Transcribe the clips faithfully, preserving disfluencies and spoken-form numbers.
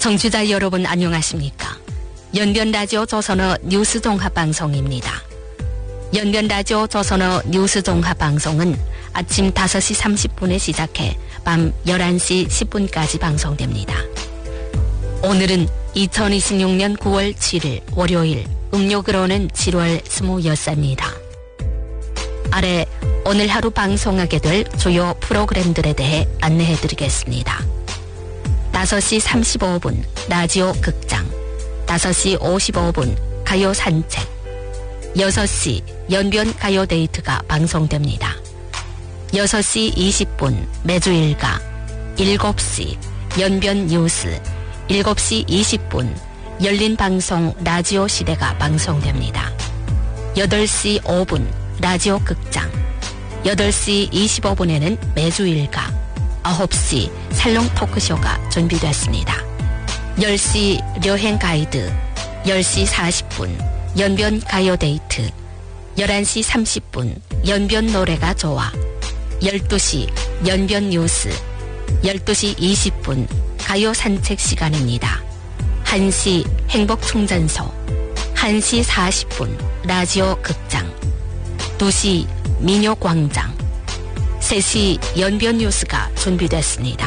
청취자 여러분 안녕하십니까? 연변라디오 조선어 뉴스 종합방송입니다. 연변라디오 조선어 뉴스 종합방송은 아침 다섯 시 삼십 분에 시작해 밤 열한 시 십 분까지 방송됩니다. 오늘은 이천이십육 년 구월 칠일 월요일, 음력으로는 칠월 이십육입니다. 아래 오늘 하루 방송하게 될 주요 프로그램들에 대해 안내해드리겠습니다. 다섯 시 삼십오 분 라디오 극장, 다섯 시 오십오 분 가요 산책, 여섯 시 연변 가요 데이트가 방송됩니다. 여섯 시 이십 분 매주 일가, 일곱 시 연변 뉴스, 일곱 시 이십 분 열린 방송 라디오 시대가 방송됩니다. 여덟 시 오 분 라디오 극장, 여덟 시 이십오 분에는 매주 일가, 아홉 시 살롱 토크쇼가 준비됐습니다. 열 시 여행 가이드, 열 시 사십 분 연변 가요 데이트, 열한 시 삼십 분 연변 노래가 좋아, 열두 시 연변 뉴스, 열두 시 이십 분 가요 산책 시간입니다. 한 시 행복 충전소, 한 시 사십 분 라디오 극장, 두 시 민요 광장, 세 시 연변 뉴스가 준비됐습니다.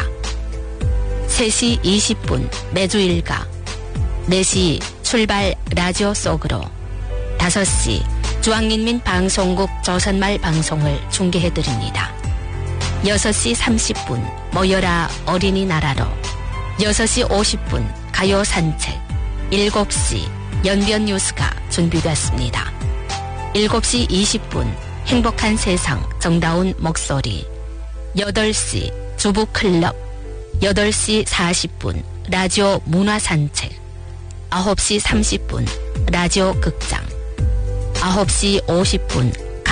세 시 이십 분 매주 일가, 네 시 출발 라디오 속으로, 다섯 시 중앙인민 방송국 조선말 방송을 중계해드립니다. 여섯 시 삼십 분 모여라 어린이나라로, 여섯 시 오십 분 가요 산책, 일곱 시 연변 뉴스가 준비됐습니다. 일곱 시 이십 분 행복한 세상 정다운 목소리, 여덟 시 주부 클럽, 여덟 시 사십 분 라디오 문화 산책, 아홉 시 삼십 분 라디오 극장, 아홉 시 오십 분